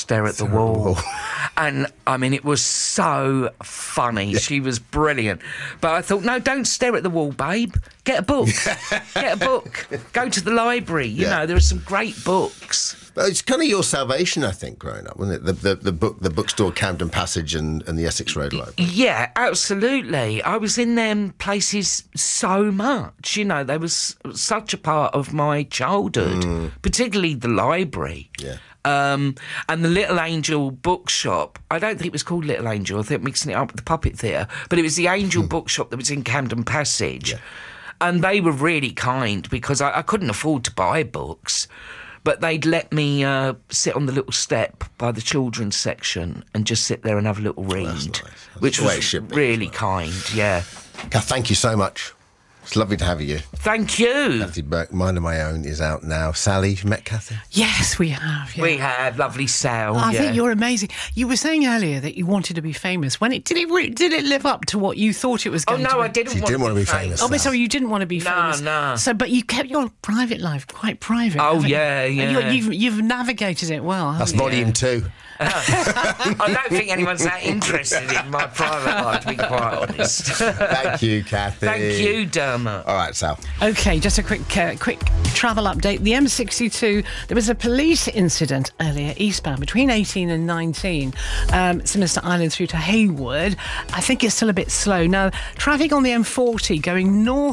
stare at the wall. And, I mean, it was so funny. Yeah. She was brilliant. But I thought, no, don't stare at the wall, babe. Get a book. Get a book. Go to the library. You know, there are some great books. It's kind of your salvation, I think, growing up, wasn't it? The bookstore, Camden Passage and the Essex Road Library. Yeah, absolutely. I was in them places so much. You know, they was such a part of my childhood, particularly the library. Yeah. And the Little Angel bookshop, I don't think it was called Little Angel, I think I'm mixing it up with the Puppet Theatre, but it was the Angel bookshop that was in Camden Passage. Yeah. And they were really kind because I couldn't afford to buy books, but they'd let me sit on the little step by the children's section and just sit there and have a little read, nice. which was really kind, yeah. Kath, thank you so much. It's lovely to have you. Thank you. Kathy Burke, Mind of My Own is out now. Sally, you've met Kathy? Yes, we have. Yeah. We have. Lovely sound. I think you're amazing. You were saying earlier that you wanted to be famous. Did it live up to what you thought it was going to be? Oh, no, I didn't want to be famous. Oh, but sorry, you didn't want to be famous. No. So, but you kept your private life quite private. Oh, yeah. You've navigated it well. That's volume 2. I don't think anyone's that interested in my private life, to be quite honest. Thank you, Kathy. Thank you, Dermot. All right, Sal. OK, just a quick travel update. The M62, there was a police incident earlier eastbound between 18 and 19, Sinister Island through to Haywood. I think it's still a bit slow. Now, traffic on the M40 going north